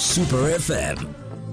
Super FM.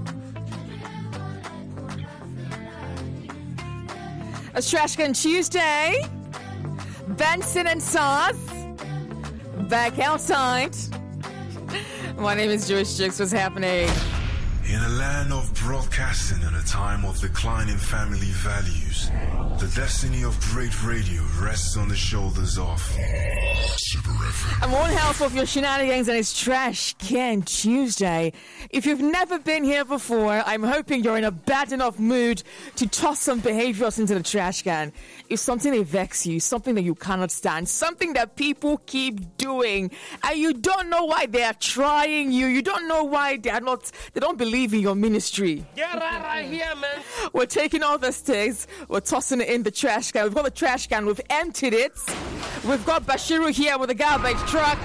It's Trash Can Tuesday. Benson and Sauce back outside. My name is Joyce Jukes. What's happening? In a land of broadcasting and a time of declining family values, the destiny of great radio rests on the shoulders of Super FM. I'm one half of your shenanigans, and it's Trash Can Tuesday. If you've never been here before, I'm hoping you're in a bad enough mood to toss some behaviors into the trash can. If something that vexes you, something that you cannot stand, something that people keep doing, and you don't know why they are trying you don't know why they don't believe in your ministry. Get right here, man. We're taking all the sticks, we're tossing it in the trash can. We've got the trash can, we've emptied it. We've got Bashiru here with a garbage truck.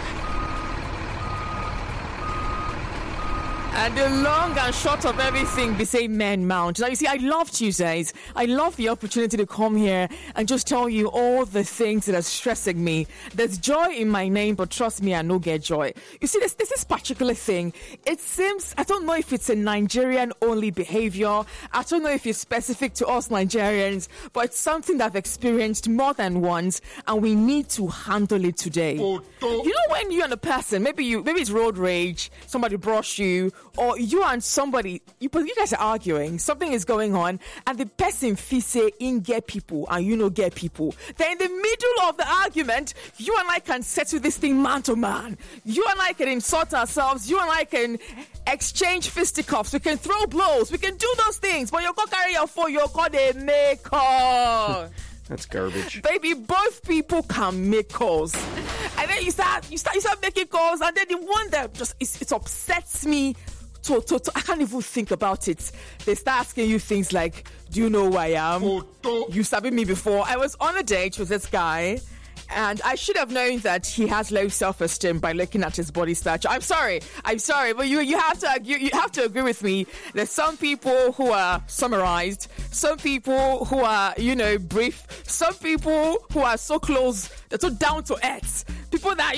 And the long and short of everything, be say Men Mount. Now, you see, I love Tuesdays. I love the opportunity to come here and just tell you all the things that are stressing me. There's joy in my name, but trust me, I no get joy. You see, this particular thing, it seems, I don't know if it's a Nigerian-only behavior. I don't know if it's specific to us Nigerians, but it's something that I've experienced more than once, and we need to handle it today. You know, when you and a person, maybe it's road rage, somebody brushed you, or you and somebody, you guys are arguing, something is going on, and the person feels say in get people and you know get people. Then in the middle of the argument, you and I can settle this thing man to man. You and I can insult ourselves. You and I can exchange fisticuffs. We can throw blows. We can do those things. But you're going to carry your phone. You're going to make calls. That's garbage. Baby, both people can make calls. And then you start making calls, and then the one that just it upsets me to I can't even think about it. They start asking you things like, do you know who I am? You sabi me before. I was on a date with this guy, and I should have known that he has low self-esteem by looking at his body stature. I'm sorry, but you have to agree with me. There's some people who are summarized, some people who are brief, some people who are so close, they're so down to earth. People that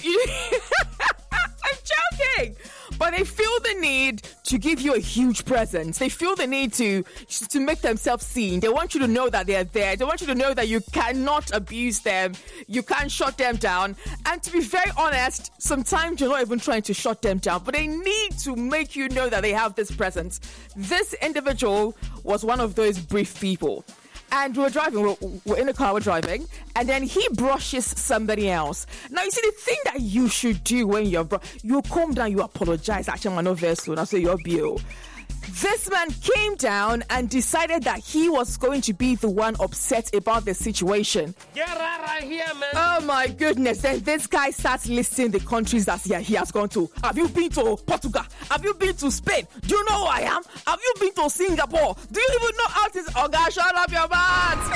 I'm joking. But they feel the need to give you a huge present. They feel the need to make themselves seen. They want you to know that they're there. They want you to know that you cannot abuse them. You can't shut them down. And to be very honest, sometimes you're not even trying to shut them down, but they need to make you know that they have this presence. This individual was one of those brief people. And we're driving, we're in the car, we're driving, and then he brushes somebody else. Now, you see, the thing that you should do when you calm down, you apologize. Actually, I'm not very soon. I'll say your bill. This man came down and decided that he was going to be the one upset about the situation. Get right here, man. Oh my goodness. Then this guy starts listing the countries that he has gone to. Have you been to Portugal? Have you been to Spain? Do you know who I am? Have you been to Singapore? Do you even know how this? Oh gosh, shut up your mouth.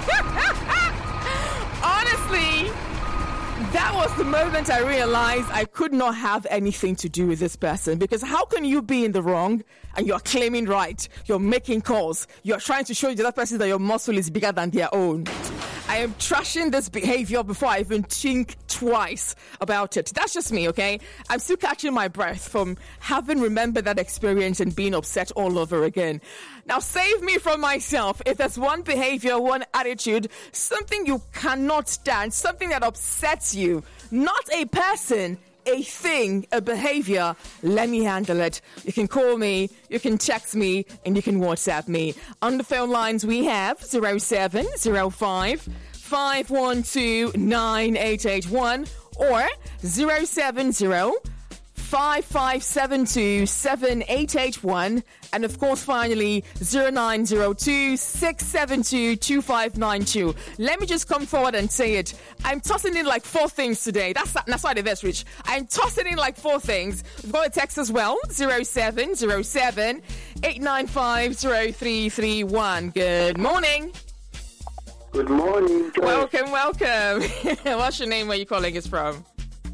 Honestly, that was the moment I realized I could not have anything to do with this person, because how can you be in the wrong and you're claiming right? You're making calls. You're trying to show the other person that your muscle is bigger than their own. I am trashing this behavior before I even think twice about it. That's just me, okay? I'm still catching my breath from having remembered that experience and being upset all over again. Now, save me from myself. If there's one behavior, one attitude, something you cannot stand, something that upsets you, not a person, a thing, a behavior, let me handle it. You can call me, you can text me, and you can WhatsApp me. On the phone lines we have 0705 512 9881 or 070 5572 7881, and of course finally 0902 672 2592. Let me just come forward and say it. I'm tossing in like 4 things today. That's why the best rich. I'm tossing in like 4 things. We've got a text as well, 0707 895 0331. Good morning. Good morning, Joyce. Welcome. What's your name? Where are you calling us from?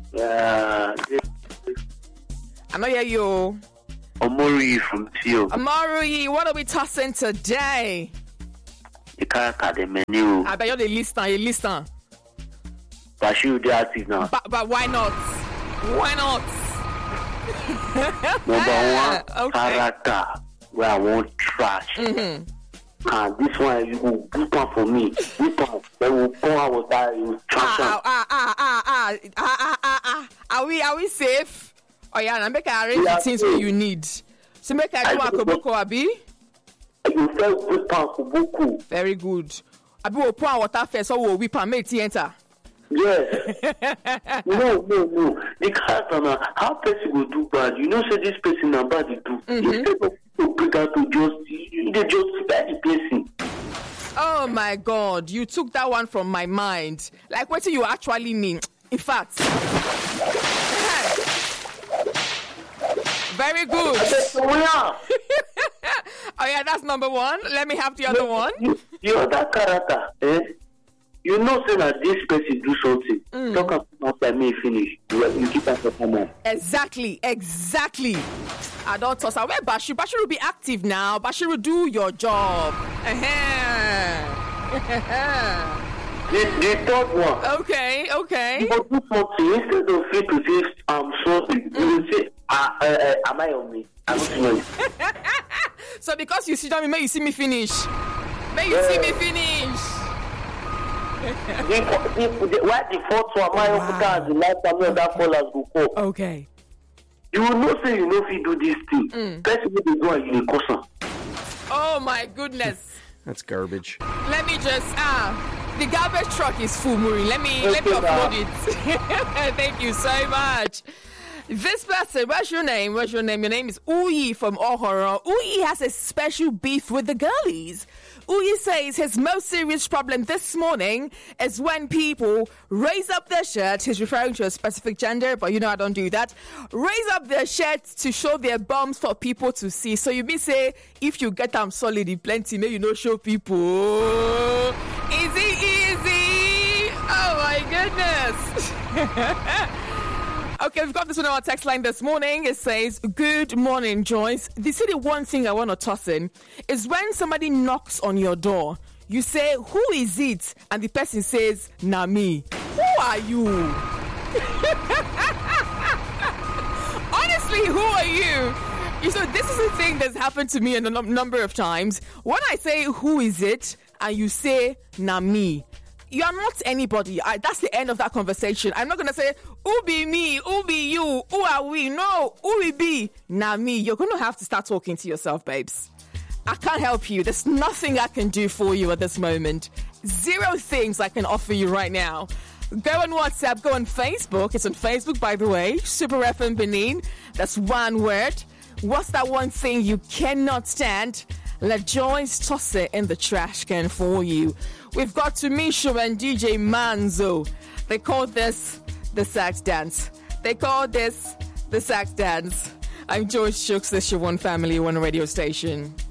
I know you. Omori from Tio. Omori, what are we tossing today? The character, the menu. I bet you're the listener. But she will do active now. But why not? Why not? Number one, Okay. character, where I want trash. And this one, you will whip one for me. Whip one. They will pour out water, you will trash one. Are we safe? Oh yeah, now make I arrange Yeah, the things safe. you need. So make I do I do. akoboko abi. You feel whip one for Boku. Very good. Abi will pour water first, so we'll whip and make it enter. Yes. No. The character now, how person will do bad? You know, say this person na bad they do. Instead of to bring out to justice, they justify the person. Oh my God, you took that one from my mind. Like what do you actually mean? In fact. Very good. So we are. Oh yeah, that's number one. Let me have the other one. The other character, you know, say that this person do something. Talk about after me finish. You keep on talking about. Exactly. I don't toss away Bashir. Bashir will be active now. Bashir will do your job. The third one. Okay. But do something instead of it to say I'm sorry. You will say, am I on me? I don't know. So because you sit down, may you see me finish. Why the fourth one, my own as the last time that callers go call. Okay. You will not say you know if you do this thing. Person will be going in a caution. Oh my goodness. That's garbage. Let me just the garbage truck is full, Muri. Let me upload it. Thank you so much. This person, what's your name? Your name is Uyi from Ohoro. Uyi has a special beef with the girlies. Uyi says his most serious problem this morning is when people raise up their shirt. He's referring to a specific gender, but you know I don't do that. Raise up their shirts to show their bums for people to see. So you may say, if you get them solid in plenty, may you not show people. Easy. Oh my goodness. Okay, we've got this one on our text line this morning. It says, good morning, Joyce. The one thing I want to toss in is when somebody knocks on your door, you say, who is it? And the person says, nah, me. Who are you? Honestly, who are you? So this is a thing that's happened to me a number of times. When I say, who is it? And you say, nah, me. You are not anybody. That's the end of that conversation. I'm not going to say, who be me? Who be you? Who are we? No, who we be? Nah, me. You're going to have to start talking to yourself, babes. I can't help you. There's nothing I can do for you at this moment. 0 things I can offer you right now. Go on WhatsApp. Go on Facebook. It's on Facebook, by the way. Super FM Benin. That's one word. What's that one thing you cannot stand? Let Joyce toss it in the trash can for you. We've got Tumisho and DJ Manzo. They call this the sax dance. I'm Joyce Shooks, this is your One Family, One radio station.